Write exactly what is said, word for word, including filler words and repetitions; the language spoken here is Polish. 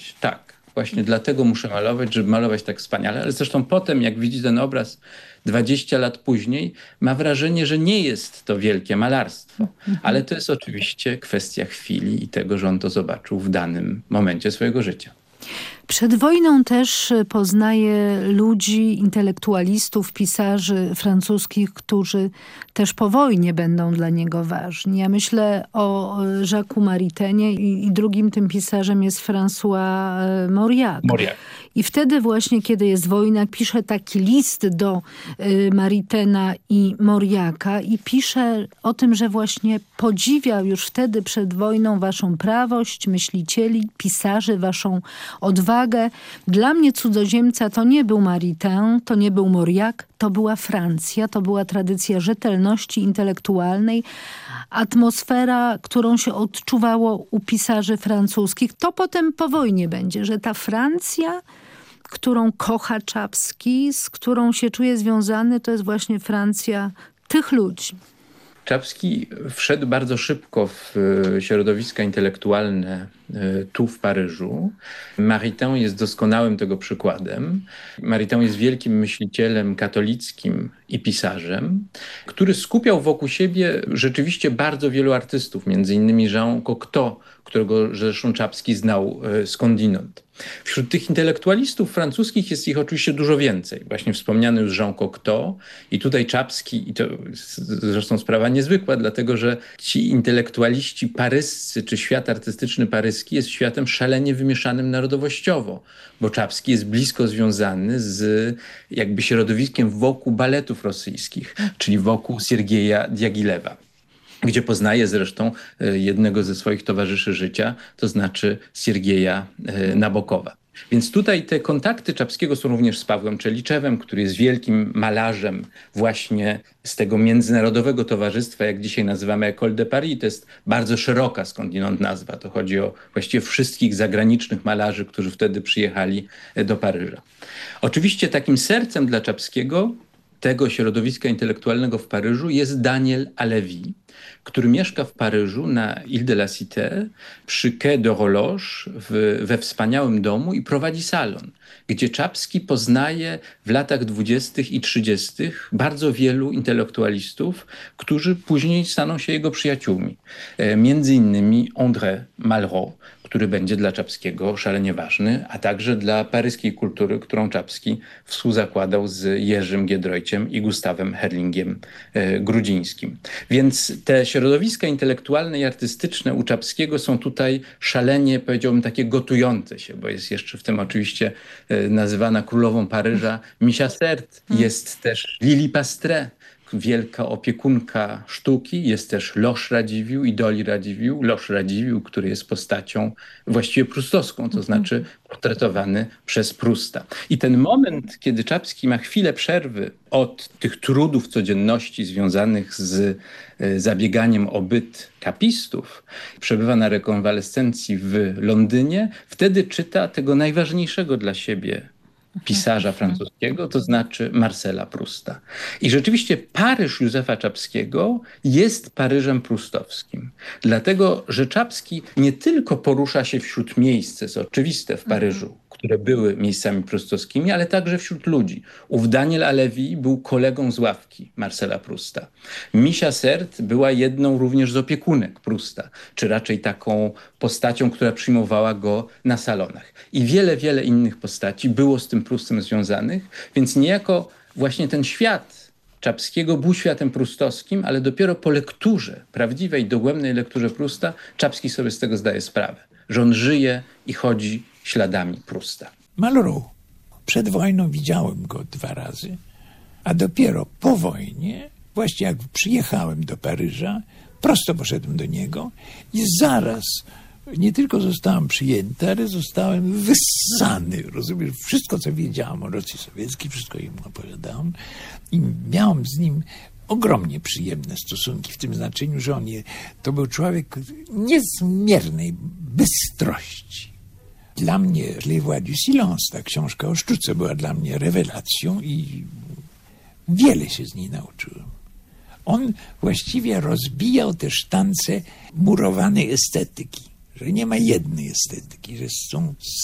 malować. Tak, właśnie dlatego muszę malować, żeby malować tak wspaniale. Ale zresztą potem, jak widzi ten obraz dwadzieścia lat później, ma wrażenie, że nie jest to wielkie malarstwo. Ale to jest oczywiście kwestia chwili i tego, że on to zobaczył w danym momencie swojego życia. Przed wojną też poznaje ludzi, intelektualistów, pisarzy francuskich, którzy też po wojnie będą dla niego ważni. Ja myślę o Jacquesu Maritaine i, i drugim tym pisarzem jest François Mauriac. Mauriac. I wtedy właśnie, kiedy jest wojna, pisze taki list do y, Maritaina i Mauriaca i pisze o tym, że właśnie podziwiał już wtedy przed wojną waszą prawość, myślicieli, pisarzy, waszą odwagę. Dla mnie cudzoziemca to nie był Maritain, to nie był Mauriac, to była Francja, to była tradycja rzetelności intelektualnej, atmosfera, którą się odczuwało u pisarzy francuskich. To potem po wojnie będzie, że ta Francja, którą kocha Czapski, z którą się czuje związany, to jest właśnie Francja tych ludzi. Czapski wszedł bardzo szybko w środowiska intelektualne tu w Paryżu. Maritain jest doskonałym tego przykładem. Maritain jest wielkim myślicielem katolickim i pisarzem, który skupiał wokół siebie rzeczywiście bardzo wielu artystów, między innymi Jean Cocteau, którego zresztą Czapski znał skądinąd. Wśród tych intelektualistów francuskich jest ich oczywiście dużo więcej. Właśnie wspomniany już Jean Cocteau i tutaj Czapski, i to zresztą sprawa niezwykła, dlatego że ci intelektualiści paryscy, czy świat artystyczny paryski jest światem szalenie wymieszanym narodowościowo, bo Czapski jest blisko związany z jakby środowiskiem wokół baletów rosyjskich, czyli wokół Siergieja Diagilewa, gdzie poznaje zresztą jednego ze swoich towarzyszy życia, to znaczy Siergieja Nabokowa. Więc tutaj te kontakty Czapskiego są również z Pawłem Czeliczewem, który jest wielkim malarzem właśnie z tego międzynarodowego towarzystwa, jak dzisiaj nazywamy École de Paris. To jest bardzo szeroka skądinąd nazwa. To chodzi o właściwie wszystkich zagranicznych malarzy, którzy wtedy przyjechali do Paryża. Oczywiście takim sercem dla Czapskiego, tego środowiska intelektualnego w Paryżu, jest Daniel Halévy, który mieszka w Paryżu na Ile de la Cité przy Quai de Horloge w, we wspaniałym domu i prowadzi salon, gdzie Czapski poznaje w latach dwudziestych i trzydziestych bardzo wielu intelektualistów, którzy później staną się jego przyjaciółmi. E, między innymi André Malraux, który będzie dla Czapskiego szalenie ważny, a także dla paryskiej kultury, którą Czapski współzakładał z Jerzym Giedroyciem i Gustawem Herlingiem e, Grudzińskim. Więc te środowiska intelektualne i artystyczne u Czapskiego są tutaj szalenie, powiedziałbym, takie gotujące się, bo jest jeszcze w tym oczywiście e, nazywana królową Paryża Misia Sert, jest też Lili Pastre, wielka opiekunka sztuki, jest też Loche Radziwiłł i Dolly Radziwiłł. Loche Radziwiłł, który jest postacią właściwie prustowską, to znaczy portretowany przez Prusta. I ten moment, kiedy Czapski ma chwilę przerwy od tych trudów codzienności związanych z zabieganiem o byt kapistów, przebywa na rekonwalescencji w Londynie, wtedy czyta tego najważniejszego dla siebie pisarza francuskiego, to znaczy Marcela Prusta. I rzeczywiście Paryż Józefa Czapskiego jest Paryżem prustowskim. Dlatego, że Czapski nie tylko porusza się wśród miejsc, co jest oczywiste w Paryżu, które były miejscami prustowskimi, ale także wśród ludzi. Ów Daniel Halévy był kolegą z ławki Marcela Prusta. Misia Sert była jedną również z opiekunek Prusta, czy raczej taką postacią, która przyjmowała go na salonach. I wiele, wiele innych postaci było z tym Prustem związanych, więc niejako właśnie ten świat Czapskiego był światem prustowskim, ale dopiero po lekturze, prawdziwej, dogłębnej lekturze Prusta, Czapski sobie z tego zdaje sprawę, że on żyje i chodzi śladami Prusta. Malraux. Przed wojną widziałem go dwa razy, a dopiero po wojnie, właśnie jak przyjechałem do Paryża, prosto poszedłem do niego i zaraz nie tylko zostałem przyjęty, ale zostałem wyssany. Rozumiesz? Wszystko, co wiedziałem o Rosji Sowieckiej, wszystko im opowiadałem i miałem z nim ogromnie przyjemne stosunki, w tym znaczeniu, że on je, to był człowiek niezmiernej bystrości. Dla mnie Les Voix du Silence, ta książka o sztuce, była dla mnie rewelacją i wiele się z niej nauczyłem. On właściwie rozbijał te sztance murowanej estetyki, że nie ma jednej estetyki, że są